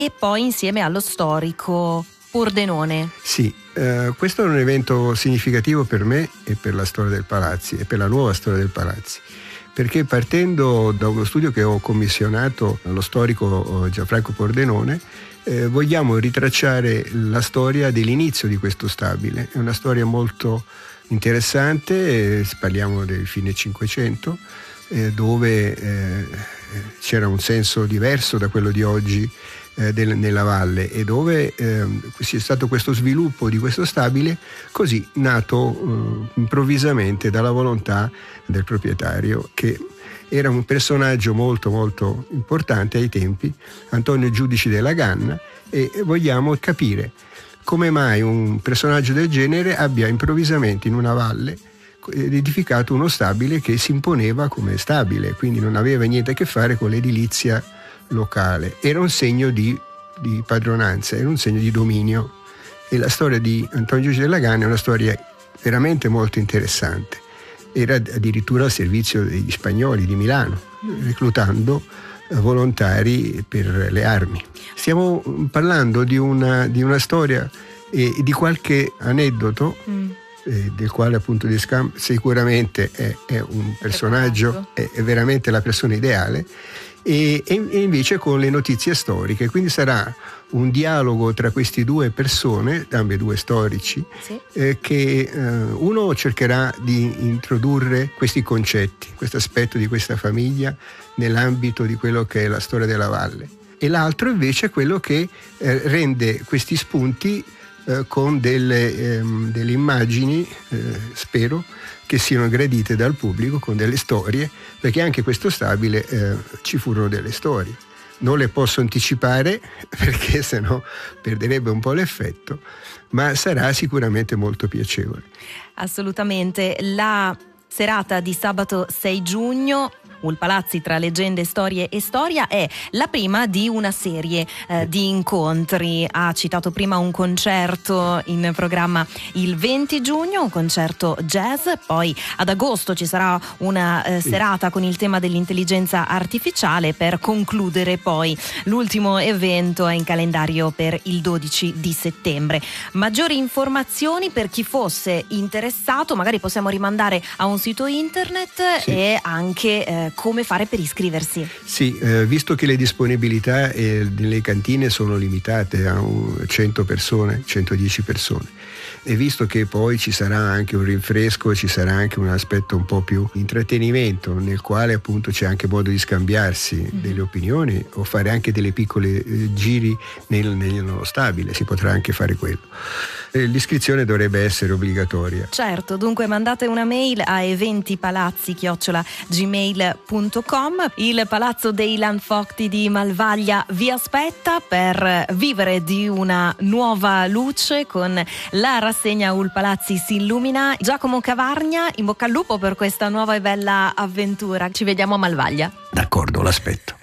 e poi insieme allo storico Pordenone. Sì, questo è un evento significativo per me e per la storia del Palazzi e per la nuova storia del Palazzi, perché partendo da uno studio che ho commissionato allo storico Gianfranco Pordenone, vogliamo ritracciare la storia dell'inizio di questo stabile. È una storia molto interessante, parliamo del fine Cinquecento, dove c'era un senso diverso da quello di oggi nella valle, e dove c'è stato questo sviluppo di questo stabile così nato improvvisamente dalla volontà del proprietario, che era un personaggio molto molto importante ai tempi, Antonio Giudici della Ganna, e vogliamo capire come mai un personaggio del genere abbia improvvisamente in una valle edificato uno stabile che si imponeva come stabile, quindi non aveva niente a che fare con l'edilizia locale. Era un segno di padronanza, era un segno di dominio, e la storia di Antonio Giudici della Ganna è una storia veramente molto interessante. Era addirittura al servizio degli spagnoli di Milano, reclutando volontari per le armi. Stiamo parlando di una storia e di qualche aneddoto del quale appunto Descamps sicuramente è un personaggio, è veramente la persona ideale, e invece con le notizie storiche, quindi sarà un dialogo tra questi due persone, ambedue storici, sì. Che uno cercherà di introdurre questi concetti, questo aspetto di questa famiglia nell'ambito di quello che è la storia della valle, e l'altro invece è quello che rende questi spunti con delle immagini, spero che siano gradite dal pubblico, con delle storie, perché anche questo stabile ci furono delle storie. Non le posso anticipare perché sennò perderebbe un po' l'effetto, ma sarà sicuramente molto piacevole. Assolutamente. La serata di sabato 6 giugno, Palazzi tra leggende, storie e storia, è la prima di una serie di incontri. Ha citato prima un concerto in programma il 20 giugno, un concerto jazz, poi ad agosto ci sarà una serata con il tema dell'intelligenza artificiale, per concludere poi l'ultimo evento è in calendario per il 12 di settembre. Maggiori informazioni per chi fosse interessato, magari possiamo rimandare a un sito internet, sì. E anche come fare per iscriversi? Sì, visto che le disponibilità nelle cantine sono limitate a 100 persone, 110 persone, e visto che poi ci sarà anche un rinfresco, ci sarà anche un aspetto un po' più intrattenimento, nel quale appunto c'è anche modo di scambiarsi delle opinioni o fare anche delle piccole giri nello stabile, si potrà anche fare quello. L'iscrizione dovrebbe essere obbligatoria. Certo, dunque mandate una mail a eventipalazzi@gmail.com. Il Palazzo dei Lanfocti di Malvaglia vi aspetta per vivere di una nuova luce con la rassegna Palazzi si illumina. Giacomo Cavargna, in bocca al lupo per questa nuova e bella avventura. Ci vediamo a Malvaglia. D'accordo, l'aspetto.